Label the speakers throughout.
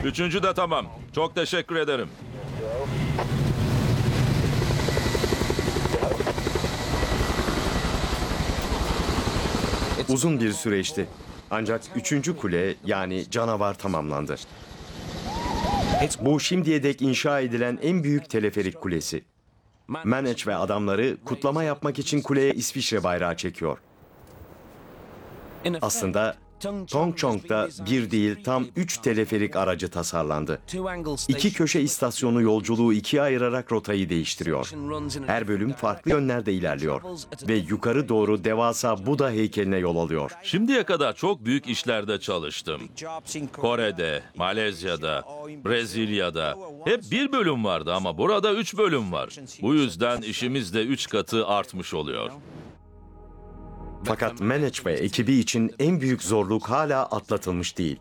Speaker 1: Üçüncü de tamam. Çok teşekkür ederim.
Speaker 2: Uzun bir süreçti. Ancak 3. kule yani canavar tamamlandı. Bu şimdiye dek inşa edilen en büyük teleferik kulesi. Manage ve adamları kutlama yapmak için kuleye İsviçre bayrağı çekiyor. Aslında Tongchong'da bir değil tam 3 teleferik aracı tasarlandı. 2 köşe istasyonu yolculuğu ikiye ayırarak rotayı değiştiriyor. Her bölüm farklı yönlerde ilerliyor ve yukarı doğru devasa Buda heykeline yol alıyor.
Speaker 1: Şimdiye kadar çok büyük işlerde çalıştım. Kore'de, Malezya'da, Brezilya'da hep bir bölüm vardı ama burada 3 bölüm var. Bu yüzden işimiz de 3 katı artmış oluyor.
Speaker 2: Fakat Manage ve ekibi için en büyük zorluk hala atlatılmış değil.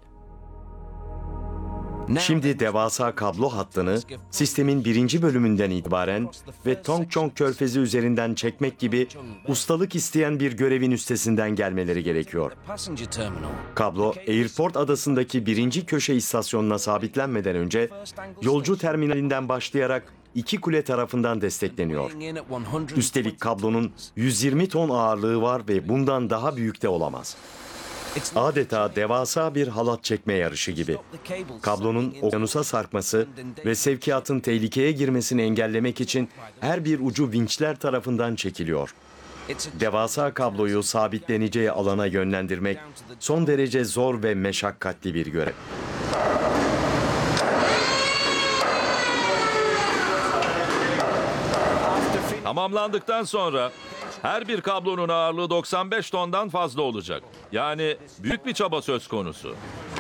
Speaker 2: Şimdi devasa kablo hattını sistemin 1. bölümünden itibaren ve Tongchong Körfezi üzerinden çekmek gibi ustalık isteyen bir görevin üstesinden gelmeleri gerekiyor. Kablo, Airport adasındaki 1. köşe istasyonuna sabitlenmeden önce yolcu terminalinden başlayarak 2 kule tarafından destekleniyor. Üstelik kablonun 120 ton ağırlığı var ve bundan daha büyük de olamaz. Adeta devasa bir halat çekme yarışı gibi. Kablonun okyanusa sarkması ve sevkiyatın tehlikeye girmesini engellemek için her bir ucu vinçler tarafından çekiliyor. Devasa kabloyu sabitleneceği alana yönlendirmek son derece zor ve meşakkatli bir görev.
Speaker 1: Tamamlandıktan sonra her bir kablonun ağırlığı 95 tondan fazla olacak. Yani büyük bir çaba söz konusu.